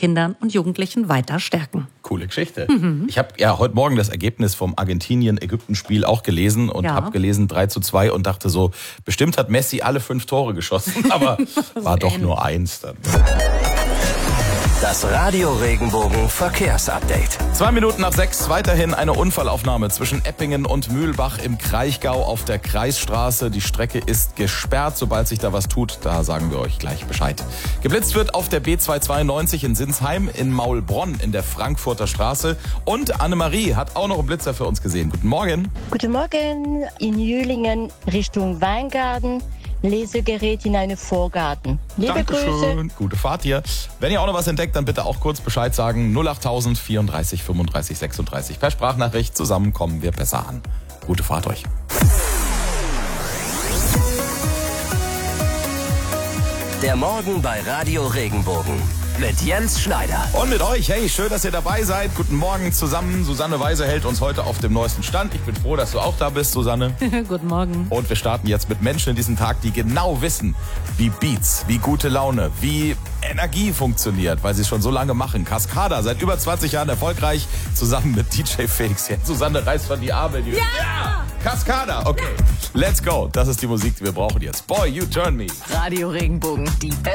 Kindern und Jugendlichen weiter stärken. Coole Geschichte. Ich habe ja heute Morgen das Ergebnis vom Argentinien-Ägypten-Spiel auch gelesen und habe gelesen 3:2 und dachte so, bestimmt hat Messi alle 5 Tore geschossen, aber war doch nur 1 dann. Das Radio Regenbogen Verkehrsupdate. 2 Minuten nach 6, weiterhin eine Unfallaufnahme zwischen Eppingen und Mühlbach im Kraichgau auf der Kreisstraße. Die Strecke ist gesperrt. Sobald sich da was tut, da sagen wir euch gleich Bescheid. Geblitzt wird auf der B292 in Sinsheim, in Maulbronn in der Frankfurter Straße. Und Annemarie hat auch noch einen Blitzer für uns gesehen. Guten Morgen. Guten Morgen, in Jühlingen Richtung Weingarten. Lesegerät in einen Vorgarten. Liebe Dankeschön. Grüße. Gute Fahrt hier. Wenn ihr auch noch was entdeckt, dann bitte auch kurz Bescheid sagen. 08000 34 35 36. Per Sprachnachricht, zusammen kommen wir besser an. Gute Fahrt euch. Der Morgen bei Radio Regenbogen mit Jens Schneider. Und mit euch, hey, schön, dass ihr dabei seid. Guten Morgen zusammen. Susanne Weise hält uns heute auf dem neuesten Stand. Ich bin froh, dass du auch da bist, Susanne. Guten Morgen. Und wir starten jetzt mit Menschen in diesem Tag, die genau wissen, wie Beats, wie gute Laune, wie Energie funktioniert, weil sie es schon so lange machen. Cascada, seit über 20 Jahren erfolgreich, zusammen mit DJ Felix. Jetzt Susanne reißt von die Arme. Ja! Cascada, okay. Let's go. Das ist die Musik, die wir brauchen jetzt. Boy, you turn me. Radio Regenbogen, die